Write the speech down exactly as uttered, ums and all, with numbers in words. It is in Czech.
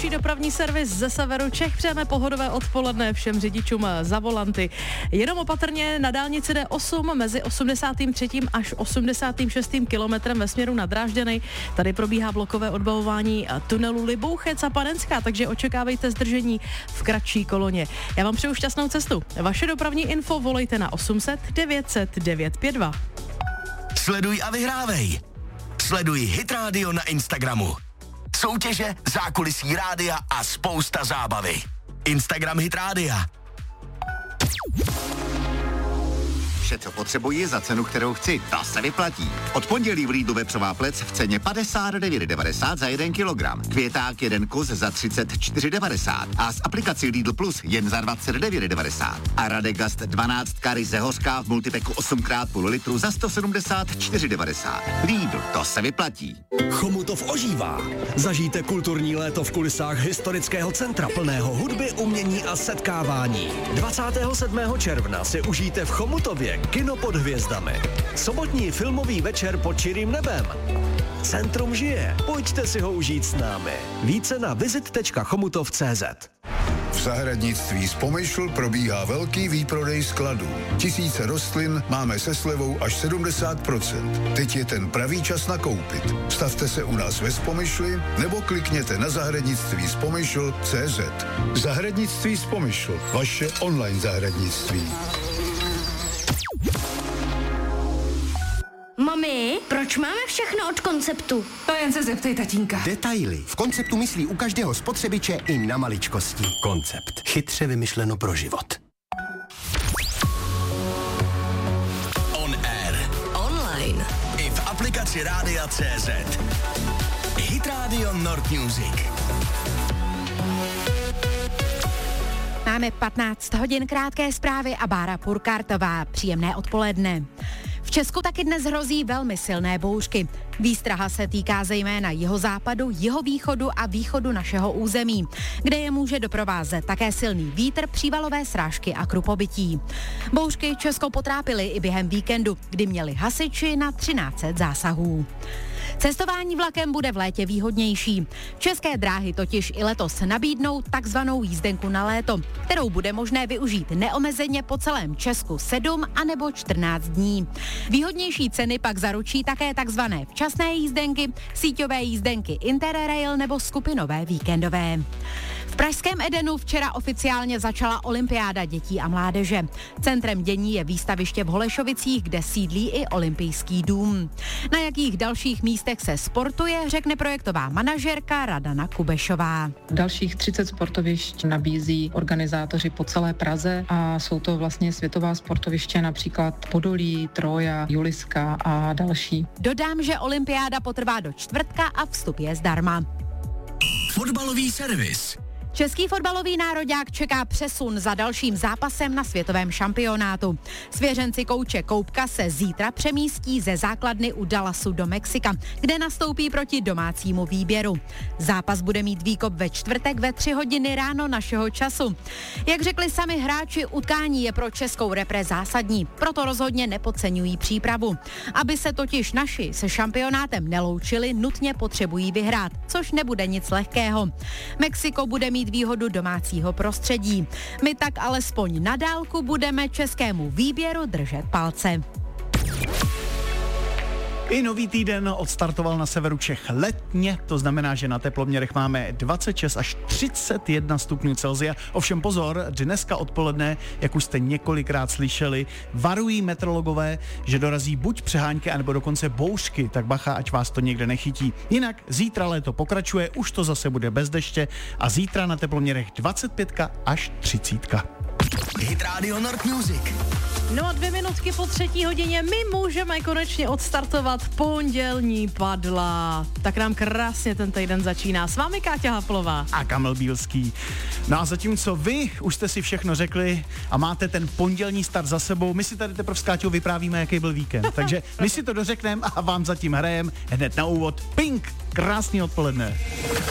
nejlepší dopravní servis ze severu Čech. Přejeme pohodové odpoledne všem řidičům za volanty. Jenom opatrně na dálnici D osm mezi osmdesátým třetím až osmdesátým šestým kilometrem ve směru na Drážďany. Tady probíhá blokové odbavování tunelu Libouchec a Panenská, takže očekávejte zdržení v kratší koloně. Já vám přeju šťastnou cestu. Vaše dopravní info volejte na osm set devět set devět pět dva. Sleduj a vyhrávej. Sleduj Hit Radio na Instagramu. Soutěže, zákulisí rádia a spousta zábavy. Instagram Hit Rádia. Vše, co potřebuji za cenu, kterou chci, ta se vyplatí. Od pondělí v Lidlu vepřová plec v ceně padesát devět devadesát za jeden kilogram. Květák jeden kus za třicet čtyři devadesát a z aplikací Lidl Plus jen za dvacet devět devadesát. A Radegast dvanáct ryze hořká v multipeku osm krát půl litru za sto sedmdesát čtyři devadesát. Lidl, to se vyplatí. Chomutov ožívá. Zažijte kulturní léto v kulisách historického centra plného hudby, umění a setkávání. dvacátého sedmého června si užijte v Chomutově kino pod hvězdami. Sobotní filmový večer pod čirým nebem. Centrum žije. Pojďte si ho užít s námi. Více na visit tečka chomutov tečka cé zet. V zahradnictví z Pomyšl probíhá velký výprodej skladů. Tisíce rostlin máme se slevou až sedmdesát procent. Teď je ten pravý čas nakoupit. Stavte se u nás ve Spomyšli nebo klikněte na zahradnictví z Pomyšl tečka cé zet. Zahradnictví z Pomyšl. Vaše online zahradnictví. Mami, proč máme všechno od Konceptu? To jen se zeptej tatínka. Detaily. V Konceptu myslí u každého spotřebiče i na maličkosti. Koncept. Chytře vymyšleno pro život. On air. Online. I v aplikaci Rádia C Z. Hit Radio Nord Music. Máme patnáct hodin, krátké zprávy a Bára Purkartová. Příjemné odpoledne. V Česku taky dnes hrozí velmi silné bouřky. Výstraha se týká zejména jihozápadu, jihovýchodu a východu našeho území, kde je může doprovázet také silný vítr, přívalové srážky a krupobytí. Bouřky Česko potrápily i během víkendu, kdy měli hasiči na třináct set zásahů. Cestování vlakem bude v létě výhodnější. České dráhy totiž i letos nabídnou takzvanou jízdenku na léto, kterou bude možné využít neomezeně po celém Česku sedm anebo čtrnáct dní. Výhodnější ceny pak zaručí také takzvané včasné jízdenky, síťové jízdenky Interrail nebo skupinové víkendové. V pražském Edenu včera oficiálně začala olympiáda dětí a mládeže. Centrem dění je výstaviště v Holešovicích, kde sídlí i olympijský dům. Na jakých dalších místech se sportuje, řekne projektová manažerka Radana Kubešová. Dalších třicet sportovišť nabízí organizátoři po celé Praze a jsou to vlastně světová sportoviště, například Podolí, Troja, Juliska a další. Dodám, že olympiáda potrvá do čtvrtka a vstup je zdarma. Fotbalový servis. Český fotbalový nároďák čeká přesun za dalším zápasem na světovém šampionátu. Svěřenci kouče Koupka se zítra přemístí ze základny u Dallasu do Mexika, kde nastoupí proti domácímu výběru. Zápas bude mít výkop ve čtvrtek ve tři hodiny ráno našeho času. Jak řekli sami hráči, utkání je pro českou repre zásadní, proto rozhodně nepodceňují přípravu. Aby se totiž naši se šampionátem neloučili, nutně potřebují vyhrát, což nebude nic lehkého. Mexiko bude mít výhodu domácího prostředí. My tak alespoň na dálku budeme českému výběru držet palce. I nový týden odstartoval na severu Čech letně, to znamená, že na teploměrech máme dvacet šest až třicet jedna stupňů Celsia. Ovšem pozor, dneska odpoledne, jak už jste několikrát slyšeli, varují meteorologové, že dorazí buď přehánky, anebo dokonce bouřky, tak bacha, ať vás to někde nechytí. Jinak zítra léto pokračuje, už to zase bude bez deště a zítra na teploměrech dvacet pět až třicet. Hit Radio Nord Music. No a dvě minutky po třetí hodině my můžeme konečně odstartovat pondělní padla. Tak nám krásně ten týden začíná. S vámi Káťa Haplová. A Kamil Bílský. No a zatímco vy už jste si všechno řekli a máte ten pondělní start za sebou, my si tady teprve s Káťou vyprávíme, jaký byl víkend. Takže my si to dořekneme a vám zatím hrajem hned na úvod Pink. Krásný odpoledne.